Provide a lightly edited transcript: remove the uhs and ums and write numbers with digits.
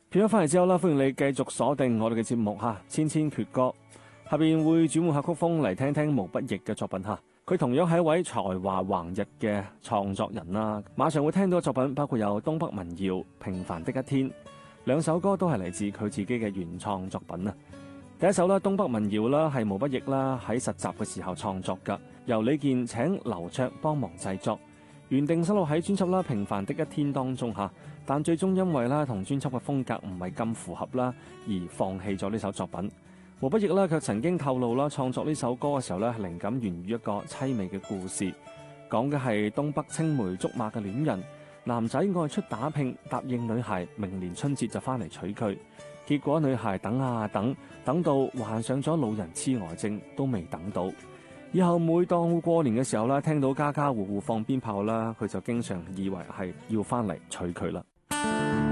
片咗翻嚟之後啦，歡迎你繼續鎖定我哋嘅節目嚇，千千闕歌。下邊會轉換下曲風嚟聽聽毛不易嘅作品嚇。佢同樣係一位才華橫溢嘅創作人啦。馬上會聽到嘅作品包括有東北民謠《平凡的一天》，兩首歌都係嚟自佢自己嘅原創作品啊。第一首啦，東北民謠啦，係毛不易啦喺實習嘅時候創作㗎，由李健請劉卓幫忙製作。原定收錄喺專輯啦《平凡的一天》當中嚇，但最終因為啦同專輯嘅風格唔係咁符合啦，而放棄咗呢首作品。毛不易啦卻曾經透露啦，創作呢首歌嘅時候咧，靈感源於一個凄美嘅故事，講嘅係東北青梅竹馬嘅戀人，男仔外出打拼，答應女孩明年春節就翻嚟娶佢，結果女孩等啊等，等到患上咗老人痴呆症都未等到。以後每當過年嘅時候啦，聽到家家戶戶放鞭炮啦，佢就經常以為係要翻嚟娶佢啦。